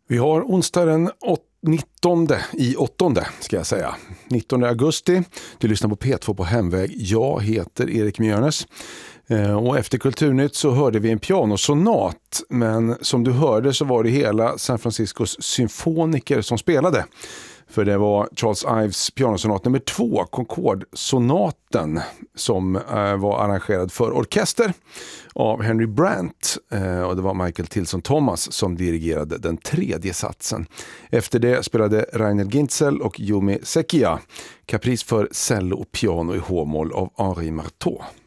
Vi har onsdag den 19 augusti. Du lyssnar på P2 på Hemväg. Jag heter Erik Mjörnes. Och efter Kulturnytt så hörde vi en pianosonat. Men som du hörde så var det hela San Franciscos symfoniker som spelade. För det var Charles Ives pianosonat nummer 2, Concorde-sonaten, som var arrangerad för orkester av Henry Brandt. Och det var Michael Tilson Thomas som dirigerade den 3:e satsen. Efter det spelade Rainer Gintzel och Yumi Sekia Caprice för cello och piano i H-moll av Henri Marteau.